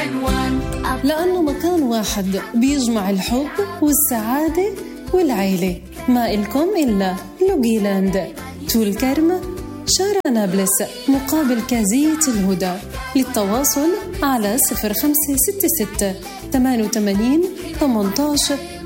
عنوان، لأنه مكان واحد بيجمع الحب والسعادة والعيلة. ما إلكم إلا لوغيلاند، طول كرم، شارع نابلس، مقابل كازية الهدى. للتواصل على 0566 88 18